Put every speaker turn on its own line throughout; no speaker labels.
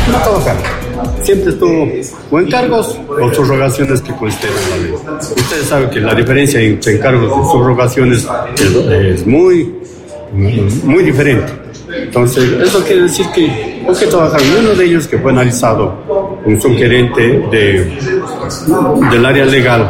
No trabajaron. Siempre estuvo o encargos o subrogaciones que consideran la ley. Ustedes saben que la diferencia entre encargos y subrogaciones es muy diferente. Entonces, eso quiere decir que porque trabajaron. Uno de ellos que fue analizado, un subgerente del área legal,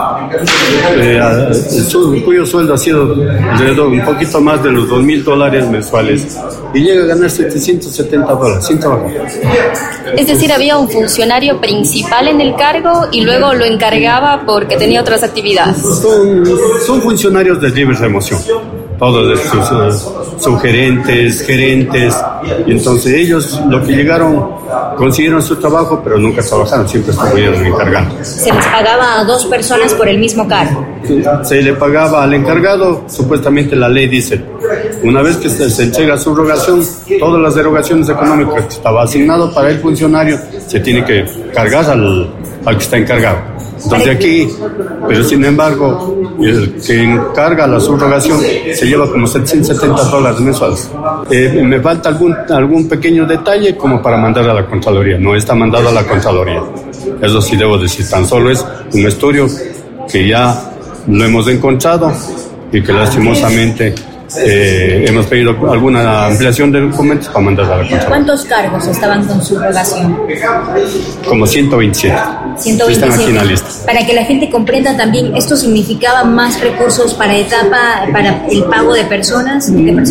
cuyo sueldo ha sido alrededor un poquito más de los $2,000 mensuales y llega a ganar $770 sin trabajar.
Es decir, había un funcionario principal en el cargo y luego lo encargaba porque tenía otras actividades.
Son funcionarios de libre remoción. Todos sus subgerentes, gerentes, y entonces ellos lo que llegaron, consiguieron su trabajo, pero nunca trabajaron, siempre estuvieron encargando.
¿Se les pagaba a 2 personas por el mismo cargo?
Se le pagaba al encargado, supuestamente la ley dice, una vez que se entrega subrogación, todas las derogaciones económicas que estaba asignado para el funcionario, se tiene que cargar al que está encargado. Entonces aquí, pero sin embargo, el que encarga la subrogación se lleva como $770 mensuales. Me falta algún pequeño detalle como para mandar a la Contraloría. No está mandado a la Contraloría. Eso sí debo decir. Tan solo es un estudio que ya lo hemos encontrado y que lastimosamente hemos pedido alguna ampliación de documentos para mandar a la Contraloría.
¿Cuántos cargos estaban con subrogación?
Como 127.
127.
Están aquí en la lista.
Para que la gente comprenda también, ¿esto significaba más recursos para el pago de personal?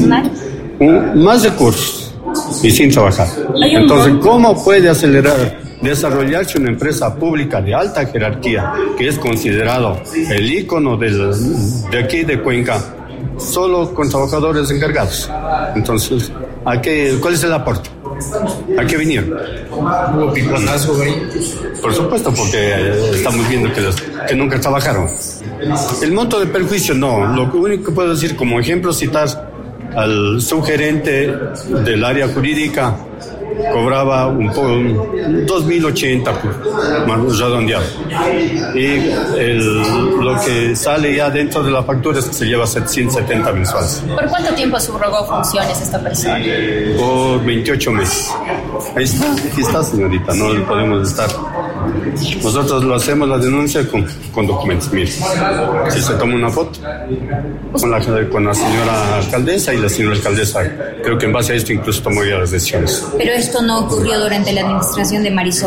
Más recursos y sin trabajar. Entonces, ¿cómo puede desarrollarse una empresa pública de alta jerarquía que es considerado el ícono de aquí de Cuenca, solo con trabajadores encargados? Entonces, ¿cuál es el aporte? ¿A qué vinieron?
¿Hubo piconazo, güey?
Por supuesto, porque estamos viendo que nunca trabajaron. El monto de perjuicio no. Lo único que puedo decir como ejemplo, citar al subgerente del área jurídica, cobraba un poco, 2.080 más redondeado. Y lo que sale ya dentro de la factura es que se lleva 770 mensuales.
¿Por cuánto tiempo subrogó funciones esta persona?
Por 28 meses. Ahí está, aquí está, señorita, no le podemos estar. Nosotros lo hacemos la denuncia con documentos. Mire, si se toma una foto con la señora alcaldesa y la señora alcaldesa, creo que en base a esto incluso tomó ya las decisiones.
Pero esto no ocurrió durante la administración de Marisol.